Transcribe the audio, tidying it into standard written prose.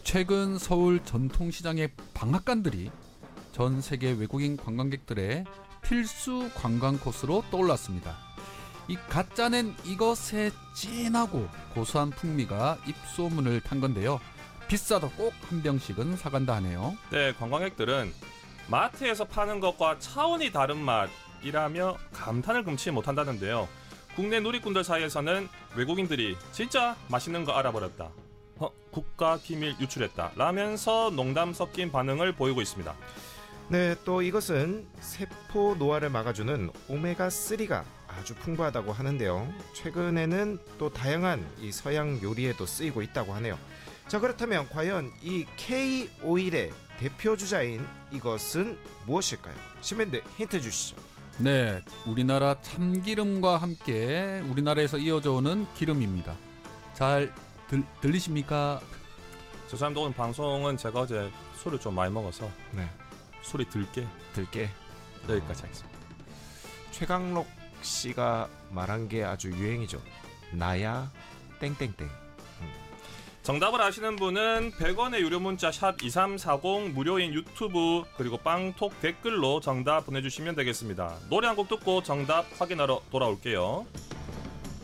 최근 서울 전통시장의 방앗간들이 전 세계 외국인 관광객들의 필수 관광 코스로 떠올랐습니다. 이 갓 짜낸 이것의 진하고 고소한 풍미가 입소문을 탄 건데요. 비싸도 꼭 한 병씩은 사간다 하네요. 네, 관광객들은 마트에서 파는 것과 차원이 다른 맛이라며 감탄을 금치 못한다는데요. 국내 누리꾼들 사이에서는 외국인들이 진짜 맛있는 거 알아버렸다, 국가 기밀 유출했다 라면서 농담 섞인 반응을 보이고 있습니다. 네, 또 이것은 세포 노화를 막아주는 오메가3가 아주 풍부하다고 하는데요. 최근에는 또 다양한 이 서양 요리에도 쓰이고 있다고 하네요. 자, 그렇다면 과연 이 K 오일의 대표 주자인 이것은 무엇일까요? 시민들 힌트 주시죠. 네, 우리나라 참기름과 함께 우리나라에서 이어져 오는 기름입니다. 잘 들리십니까? 죄송합니다. 오늘 방송은 제가 어제 술을 좀 많이 먹어서 네, 술이 들게 여기까지 하겠습니다. 최강록 씨가 말한 게 아주 유행이죠. 나야 땡땡땡. 정답을 아시는 분은 100원의 유료 문자 샵 2340 무료인 유튜브 그리고 빵톡 댓글로 정답 보내주시면 되겠습니다. 노래 한 곡 듣고 정답 확인하러 돌아올게요.